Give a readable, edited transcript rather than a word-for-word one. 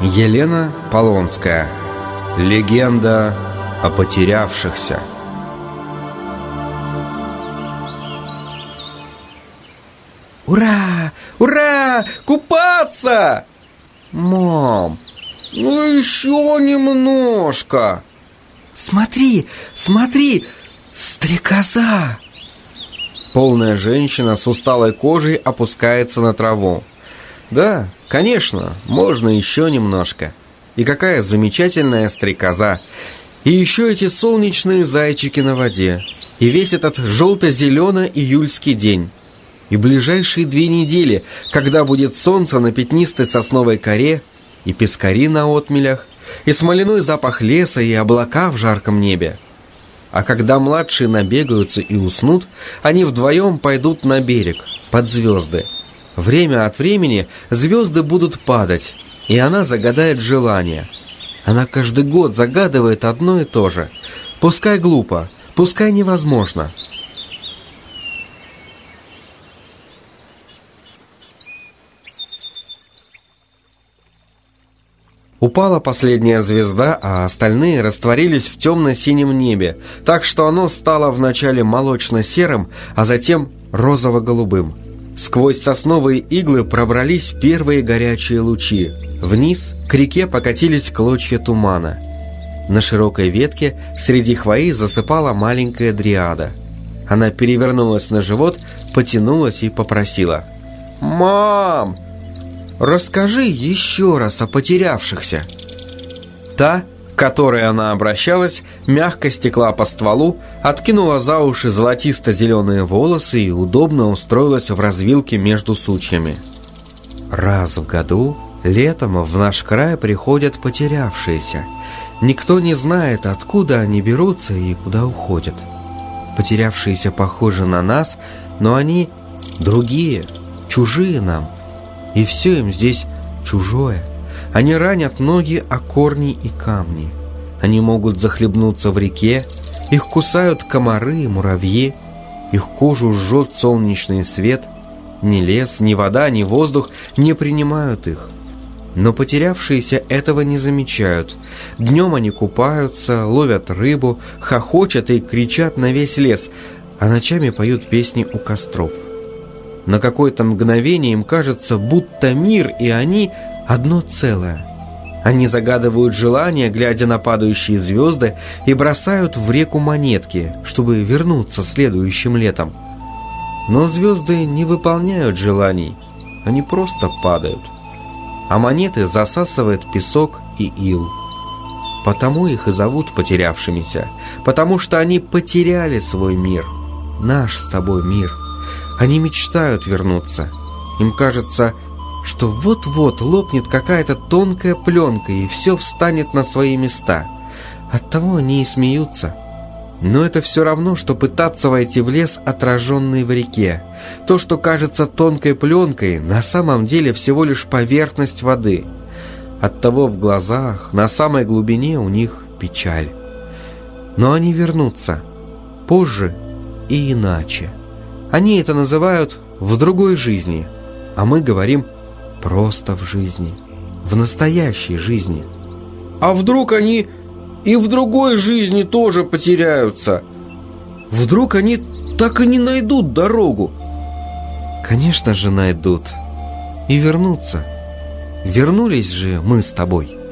Елена Полонская. Легенда о потерявшихся. Ура! Ура! Купаться! Мам, ну еще немножко. Смотри, смотри, стрекоза! Полная женщина с усталой кожей опускается на траву. Да, конечно, можно еще немножко. И какая замечательная стрекоза. И еще эти солнечные зайчики на воде. И весь этот желто-зелено-июльский день. И ближайшие 2 недели, когда будет солнце на пятнистой сосновой коре, и пескари на отмелях, и смоляной запах леса, и облака в жарком небе. А когда младшие набегаются и уснут, они вдвоем пойдут на берег, под звезды. Время от времени звезды будут падать, и она загадает желание. Она каждый год загадывает одно и то же. Пускай глупо, пускай невозможно. Упала последняя звезда, а остальные растворились в темно-синем небе, так что оно стало вначале молочно-серым, а затем розово-голубым. Сквозь сосновые иглы пробрались первые горячие лучи. Вниз к реке покатились клочья тумана. На широкой ветке среди хвои засыпала маленькая дриада. Она перевернулась на живот, потянулась и попросила: «Мам, расскажи еще раз о потерявшихся». Та, к которой она обращалась, мягко стекла по стволу, откинула за уши золотисто-зеленые волосы и удобно устроилась в развилке между сучьями. «Раз в году, летом, в наш край приходят потерявшиеся. Никто не знает, откуда они берутся и куда уходят. Потерявшиеся похожи на нас, но они другие, чужие нам. И все им здесь чужое. Они ранят ноги о корни и камни. Они могут захлебнуться в реке, их кусают комары и муравьи, их кожу жжет солнечный свет. Ни лес, ни вода, ни воздух не принимают их. Но потерявшиеся этого не замечают. Днем они купаются, ловят рыбу, хохочут и кричат на весь лес, а ночами поют песни у костров. На какое-то мгновение им кажется, будто мир и они одно целое. Они загадывают желания, глядя на падающие звезды, и бросают в реку монетки, чтобы вернуться следующим летом. Но звезды не выполняют желаний, они просто падают. А монеты засасывает песок и ил. Потому их и зовут потерявшимися, потому что они потеряли свой мир, наш с тобой мир. Они мечтают вернуться. Им кажется, что вот-вот лопнет какая-то тонкая пленка, и все встанет на свои места. Оттого они и смеются. Но это все равно, что пытаться войти в лес, отраженный в реке. То, что кажется тонкой пленкой, на самом деле всего лишь поверхность воды. Оттого в глазах, на самой глубине у них печаль. Но они вернутся. Позже и иначе. Они это называют «в другой жизни», а мы говорим «просто в жизни», в настоящей жизни. А вдруг они и в другой жизни тоже потеряются? Вдруг они так и не найдут дорогу? Конечно же найдут. И вернутся. Вернулись же мы с тобой.